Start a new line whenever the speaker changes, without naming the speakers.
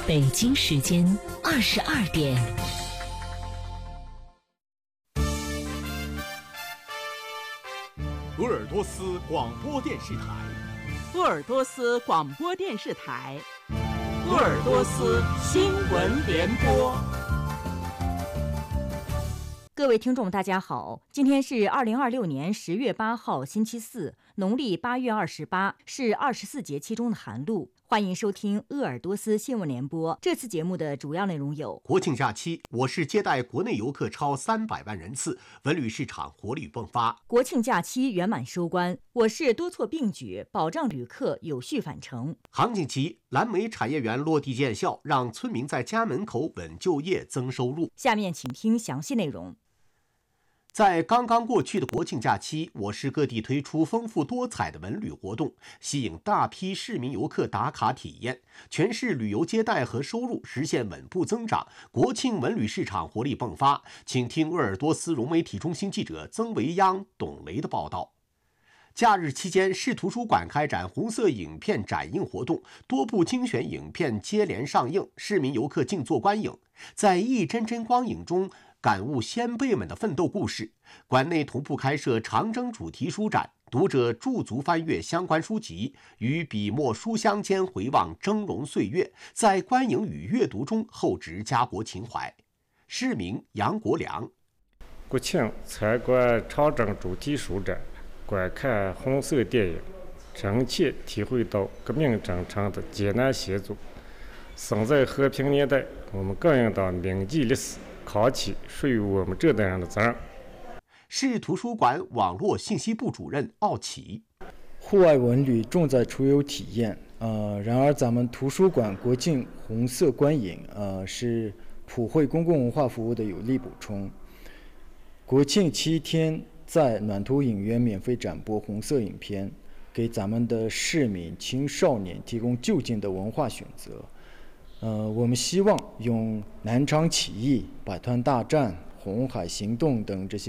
北京时间22点。
鄂尔多斯广播电视台，
鄂尔多斯广播电视台，鄂尔多斯新闻联播。
各位听众，大家好，今天是2026年10月8号，星期四，农历8月28，是24节气中的寒露。欢迎收听鄂尔多斯新闻联播。这次节目的主要内容有：
国庆假期，我市接待国内游客超300万人次，文旅市场活力迸发。
国庆假期圆满收官，我市多措并举，保障旅客有序返程。
杭锦旗蓝莓产业园落地见效，让村民在家门口稳就业、增收入。
下面请听详细内容。
在刚刚过去的国庆假期，我市各地推出丰富多彩的文旅活动，吸引大批市民游客打卡体验，全市旅游接待和收入实现稳步增长，国庆文旅市场活力迸发。请听鄂尔多斯融媒体中心记者曾维央、董雷的报道。假日期间，市图书馆开展红色影片展映活动，多部精选影片接连上映，市民游客静坐观影，在一帧帧光影中感悟先辈们的奋斗故事。馆内同步开设长征主题书展，读者驻足翻阅相关书籍，于笔墨书香间回望峥嵘岁月，在观影与阅读中厚植家国情怀。市民杨国良：
国庆参观长征主题书展，观看红色电影，真切体会到革命征程的艰难险阻。生在和平年代，我们更应当铭记历史，扛起属于我们这代人的责任。
市图书馆网络信息部主任奥启：
户外文旅重在出游体验，然而咱们图书馆国庆红色观影，是普惠公共文化服务的有力补充。国庆7天在暖图影院免费展播红色影片，给咱们的市民青少年提供就近的文化选择。我们希望用南昌起义、百团大战、红海行动等这些